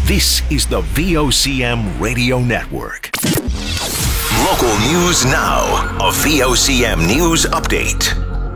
This is the VOCM Radio Network. Local news now. A VOCM news update.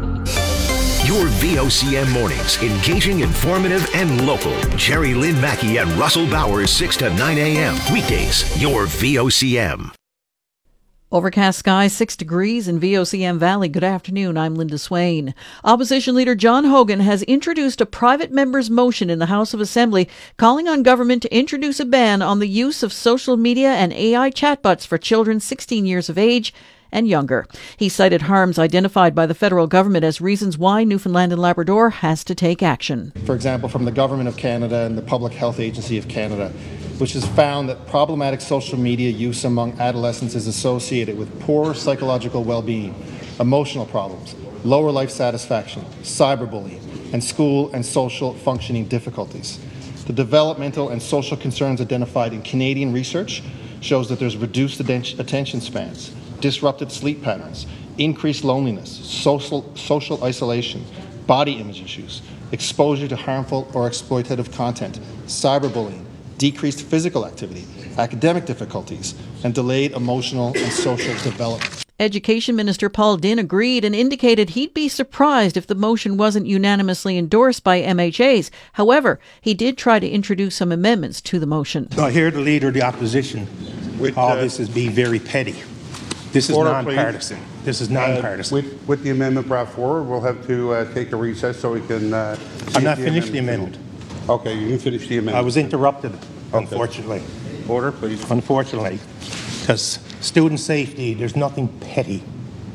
Your VOCM mornings, engaging, informative, and local. Jerry Lynn Mackey and Russell Bowers, 6 to 9 a.m. Weekdays, your VOCM. Overcast skies, 6 degrees in VOCM Valley. Good afternoon. I'm Linda Swain. Opposition Leader John Hogan has introduced a private member's motion in the House of Assembly calling on government to introduce a ban on the use of social media and AI chatbots for children 16 years of age and younger. He cited harms identified by the federal government as reasons why Newfoundland and Labrador has to take action. For example, from the Government of Canada and the Public Health Agency of Canada, which has found that problematic social media use among adolescents is associated with poor psychological well-being, emotional problems, lower life satisfaction, cyberbullying, and school and social functioning difficulties. The developmental and social concerns identified in Canadian research shows that there's reduced attention spans, disrupted sleep patterns, increased loneliness, social isolation, body image issues, exposure to harmful or exploitative content, cyberbullying, decreased physical activity, academic difficulties, and delayed emotional and social development. Education Minister Paul Dinn agreed and indicated he'd be surprised if the motion wasn't unanimously endorsed by MHAs. However, he did try to introduce some amendments to the motion. I hear the Leader of the Opposition call this as being very petty. This is nonpartisan. This is nonpartisan. With the amendment brought forward, we'll have to take a recess so we can... I'm not finished the amendment. Okay, you can finish the amendment. I was interrupted, unfortunately. Order, please. Unfortunately, because student safety, there's nothing petty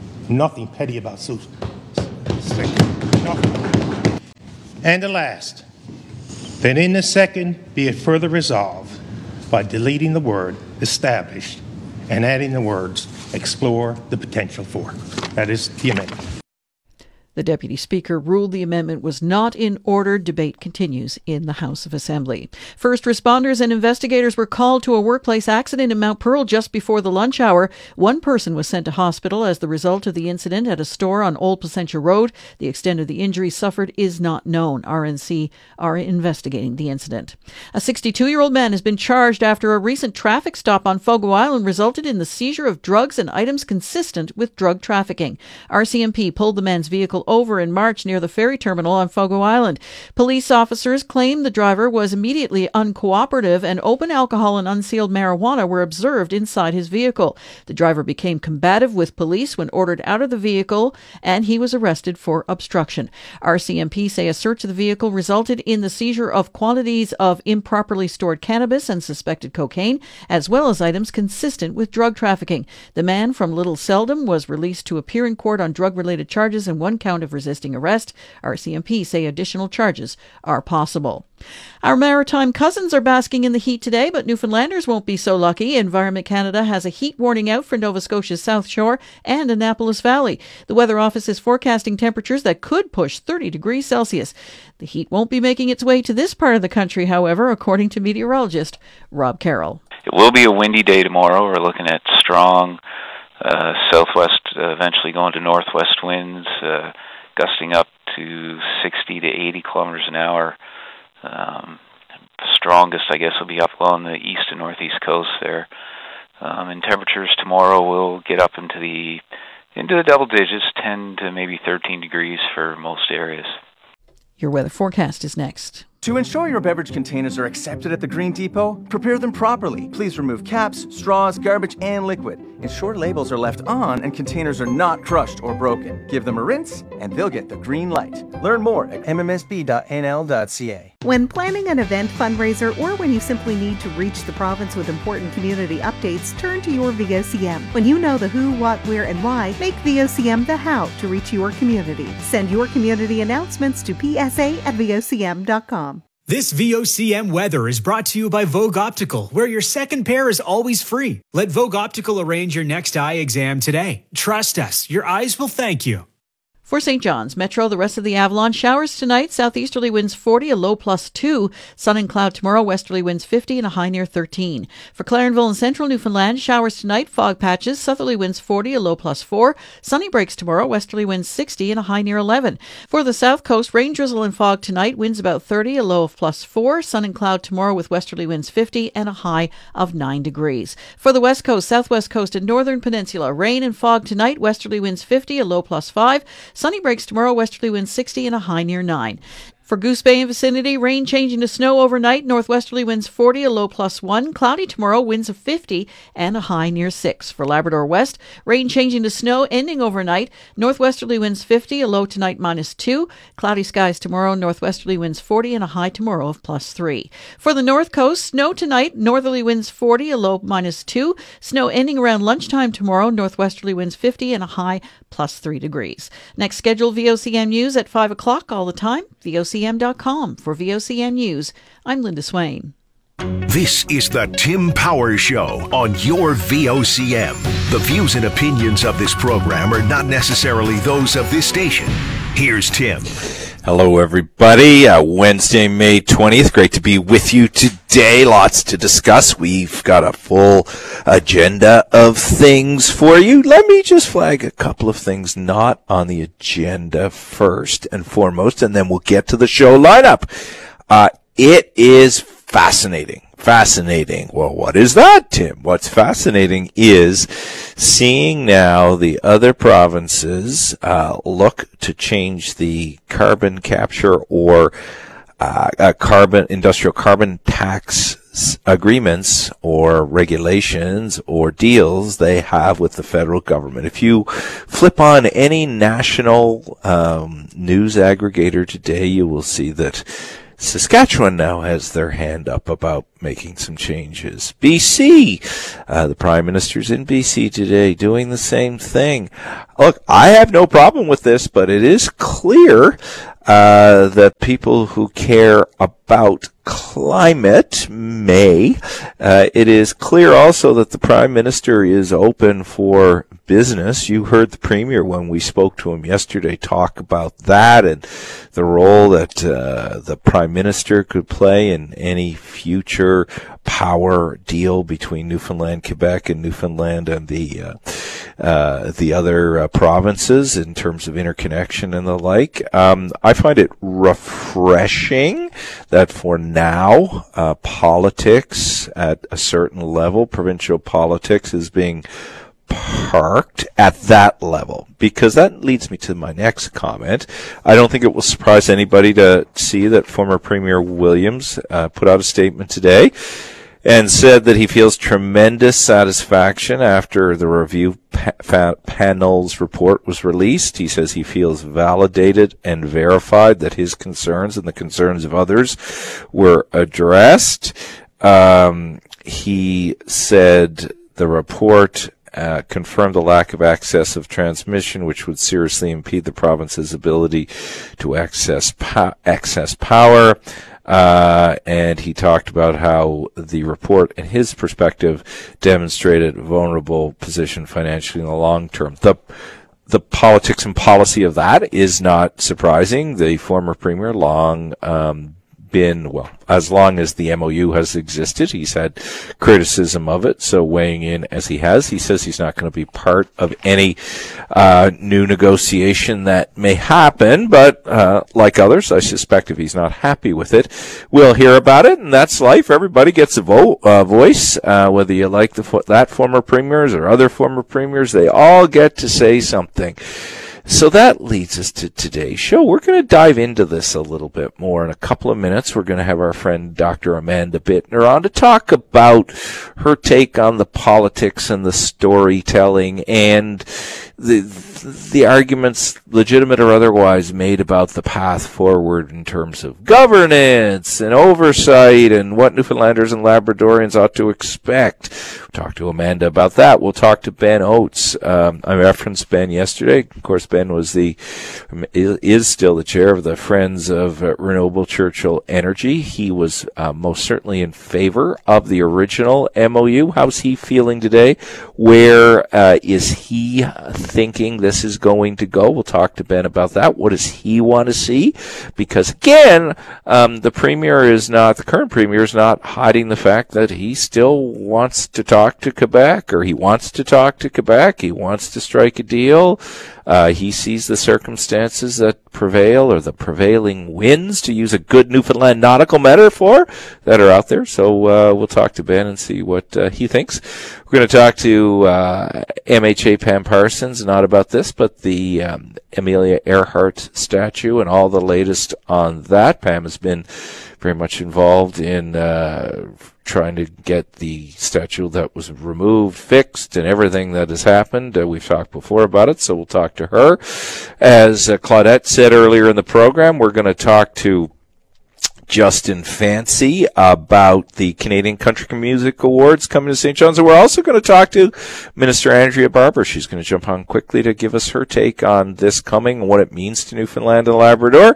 about student safety. Nothing. And the last, then in the second, be it further resolved by deleting the word established and adding the words explore the potential for. That is the amendment. The Deputy Speaker ruled the amendment was not in order. Debate continues in the House of Assembly. First responders and investigators were called to a workplace accident in Mount Pearl just before the lunch hour. One person was sent to hospital as the result of the incident at a store on Old Placentia Road. The extent of the injury suffered is not known. RNC are investigating the incident. A 62-year-old man has been charged after a recent traffic stop on Fogo Island resulted in the seizure of drugs and items consistent with drug trafficking. RCMP pulled the man's vehicle over in March near the ferry terminal on Fogo Island. Police officers claim the driver was immediately uncooperative and open alcohol and unsealed marijuana were observed inside his vehicle. The driver became combative with police when ordered out of the vehicle and he was arrested for obstruction. RCMP say a search of the vehicle resulted in the seizure of quantities of improperly stored cannabis and suspected cocaine, as well as items consistent with drug trafficking. The man from Little Seldom was released to appear in court on drug-related charges and one count of resisting arrest. RCMP say additional charges are possible. Our maritime cousins are basking in the heat today, but Newfoundlanders won't be so lucky. Environment Canada has a heat warning out for Nova Scotia's South Shore and Annapolis Valley. The Weather Office is forecasting temperatures that could push 30 degrees Celsius. The heat won't be making its way to this part of the country, however, according to meteorologist Rob Carroll. It will be a windy day tomorrow. We're looking at strong southwest, eventually going to northwest winds, gusting up to 60 to 80 kilometers an hour. Strongest, I guess, will be up along the east and northeast coast there. And temperatures tomorrow will get up into the double digits, 10 to maybe 13 degrees for most areas. Your weather forecast is next. To ensure your beverage containers are accepted at the Green Depot, prepare them properly. Please remove caps, straws, garbage, and liquid. Ensure labels are left on and containers are not crushed or broken. Give them a rinse, and they'll get the green light. Learn more at mmsb.nl.ca. When planning an event, fundraiser, or when you simply need to reach the province with important community updates, turn to your VOCM. When you know the who, what, where, and why, make VOCM the how to reach your community. Send your community announcements to psa@vocm.com. This VOCM weather is brought to you by Vogue Optical, where your second pair is always free. Let Vogue Optical arrange your next eye exam today. Trust us, your eyes will thank you. For St. John's Metro, the rest of the Avalon, showers tonight, southeasterly winds 40, a low +2. Sun and cloud tomorrow, westerly winds 50 and a high near 13. For Clarenville and central Newfoundland, showers tonight, fog patches, southerly winds 40, a low +4. Sunny breaks tomorrow, westerly winds 60 and a high near 11. For the south coast, rain, drizzle and fog tonight, winds about 30, a low of +4. Sun and cloud tomorrow with westerly winds 50 and a high of 9 degrees. For the west coast, southwest coast and northern peninsula, rain and fog tonight, westerly winds 50, a low +5. Sunny breaks tomorrow, westerly winds 60 and a high near 9. For Goose Bay and vicinity, rain changing to snow overnight, northwesterly winds 40, a low +1. Cloudy tomorrow, winds of 50 and a high near 6. For Labrador West, rain changing to snow, ending overnight, northwesterly winds 50, a low tonight -2. Cloudy skies tomorrow, northwesterly winds 40 and a high tomorrow of +3. For the north coast, snow tonight, northerly winds 40, a low -2. Snow ending around lunchtime tomorrow, northwesterly winds 50 and a high +3 degrees. Next scheduled VOCM news at 5 o'clock all the time, VOCM.com. For VOCM News, I'm Linda Swain. This is the Tim Power Show on your VOCM. The views and opinions of this program are not necessarily those of this station. Here's Tim. Hello, everybody. Wednesday, May 20th. Great to be with you today. Lots to discuss. We've got a full agenda of things for you. Let me just flag a couple of things not on the agenda first and foremost, and then we'll get to the show lineup. It is fascinating. Fascinating. Well, what is that, Tim? What's fascinating is seeing now the other provinces look to change the carbon capture or industrial carbon tax agreements or regulations or deals they have with the federal government. If you flip on any national news aggregator today, you will see that Saskatchewan now has their hand up about making some changes. BC, the Prime Minister's in BC today doing the same thing. Look, I have no problem with this, but it is clear that people who care about climate may. It is clear also that the Prime Minister is open for business. You heard the Premier, when we spoke to him yesterday, talk about that and the role that the Prime Minister could play in any future power deal between Newfoundland, Quebec, and Newfoundland and the other provinces in terms of interconnection and the like. I find it refreshing that for now, politics at a certain level, provincial politics, is being parked at that level, because that leads me to my next comment. I don't think it will surprise anybody to see that former Premier Williams put out a statement today and said that he feels tremendous satisfaction after the review panel's report was released. He says he feels validated and verified that his concerns and the concerns of others were addressed. He said the report confirmed the lack of access of transmission, which would seriously impede the province's ability to access power. And he talked about how the report, in his perspective, demonstrated a vulnerable position financially in the long term. The politics and policy of that is not surprising. The former Premier as long as the MOU has existed, he's had criticism of it. So weighing in as he has, he says he's not going to be part of any new negotiation that may happen. But like others, I suspect if he's not happy with it, we'll hear about it, and that's life. Everybody gets a voice, whether you like that former premiers or other former premiers. They all get to say something. So that leads us to today's show. We're going to dive into this a little bit more in a couple of minutes. We're going to have our friend Dr. Amanda Bittner on to talk about her take on the politics and the storytelling and the arguments, legitimate or otherwise, made about the path forward in terms of governance and oversight and what Newfoundlanders and Labradorians ought to expect. We'll talk to Amanda about that. We'll talk to Ben Oates. I referenced Ben yesterday. Of course, Ben is still the chair of the Friends of Renewable Churchill Energy. He was most certainly in favor of the original MOU. How's he feeling today? Where is he thinking this is going to go. We'll talk to Ben about that. What does he want to see? Because again, the current premier is not hiding the fact that he still wants to talk to Quebec, or he wants to talk to Quebec. He wants to strike a deal. He sees the circumstances that prevail, or the prevailing winds, to use a good Newfoundland nautical metaphor, that are out there. So we'll talk to Ben and see what he thinks. We're going to talk to MHA Pam Parsons, not about this, but the Amelia Earhart statue and all the latest on that. Pam has been very much involved in trying to get the statue that was removed fixed and everything that has happened. We've talked before about it, so we'll talk to her. As Claudette said earlier in the program, we're going to talk to Justin Fancy about the Canadian Country Music Awards coming to St. John's. And we're also going to talk to Minister Andrea Barber. She's going to jump on quickly to give us her take on this coming and what it means to Newfoundland and Labrador.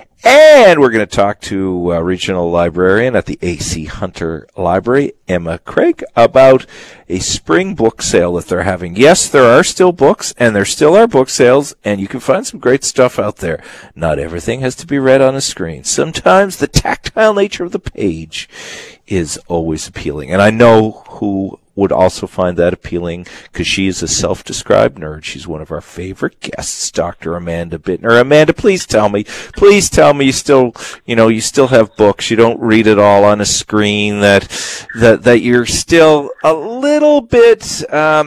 And we're going to talk to regional librarian at the A.C. Hunter Library, Emma Craig, about a spring book sale that they're having. Yes, there are still books, and there still are book sales, and you can find some great stuff out there. Not everything has to be read on a screen. Sometimes the tactile nature of the page is always appealing. And I know who would also find that appealing, because she is a self-described nerd. She's one of our favorite guests, Dr. Amanda Bittner. Amanda, please tell me you still have books. You don't read it all on a screen, that you're still a little bit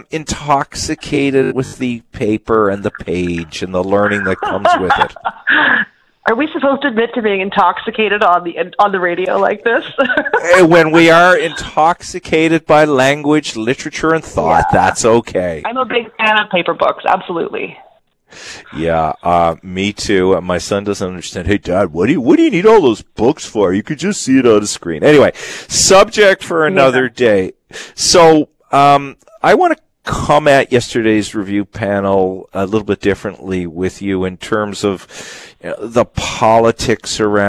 intoxicated with the paper and the page and the learning that comes with it. Are we supposed to admit to being intoxicated on the radio like this? When we are intoxicated by language, literature, and thought, that's okay. I'm a big fan of paper books, absolutely. Yeah, me too. My son doesn't understand. Hey, Dad, what do you need all those books for? You could just see it on a screen. Anyway, subject for another day. So, I want to come at yesterday's review panel a little bit differently with you in terms of the politics around